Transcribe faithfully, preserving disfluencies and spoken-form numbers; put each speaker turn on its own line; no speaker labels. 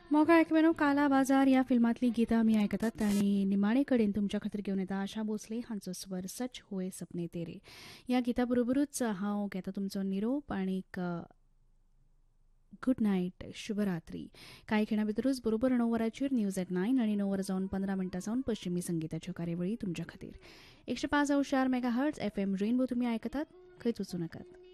मोगा ऐकवेनो काला बाजार ह्या फिल्मांतली गितां आमी आयकतात आनी निमाणे कडेन तुमच्या खातीर घेवन येता आशा भोसले हांचो स्वर सच होय सपने तेरे. ह्या गिता बरोबरूच हांव घेता तुमचो निरोप आनीक गुड नायट शुभरात्री. कांय खिणां भितरूच बरोबर णव वरांचेर न्यूज एट नायन आनी णव वरां जावन पंदरा मिनटां जावन पश्चिमी संगीताच्यो कार्यावळी तुमच्या खातीर. एकशे पांच चार mega hertz F M rainbow तुमी आयकतात, खंयच वचूं नाकात.